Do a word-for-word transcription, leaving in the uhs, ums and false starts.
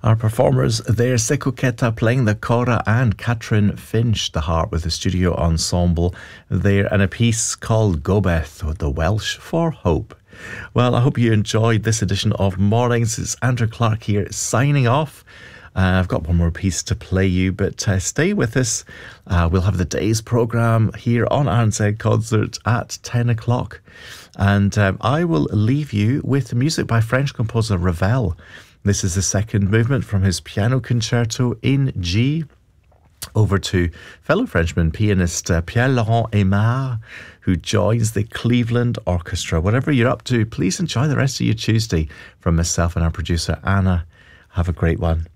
Our performers there, Secoqueta playing the cora and Catherine Finch, the harp with the studio ensemble there, and a piece called Gobeth, the Welsh for Hope. Well, I hope you enjoyed this edition of Mornings. It's Andrew Clark here signing off. Uh, I've got one more piece to play you, but uh, stay with us. Uh, we'll have the day's programme here on R N Z Concert at ten o'clock. And um, I will leave you with music by French composer Ravel. This is the second movement from his piano concerto in G. Over to fellow Frenchman pianist uh, Pierre-Laurent Aimard, who joins the Cleveland Orchestra. Whatever you're up to, please enjoy the rest of your Tuesday. From myself and our producer Anna, have a great one.